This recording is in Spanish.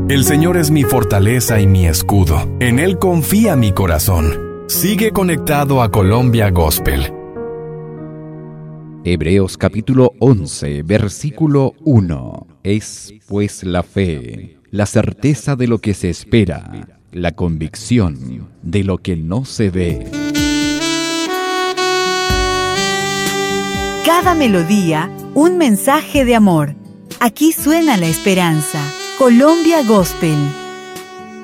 El Señor es mi fortaleza y mi escudo. En Él confía mi corazón. Sigue conectado a Colombia Gospel. Hebreos capítulo 11, versículo 1. Es pues la fe, la certeza de lo que se espera, la convicción de lo que no se ve. Cada melodía, un mensaje de amor. Aquí suena la esperanza. Colombia Gospel.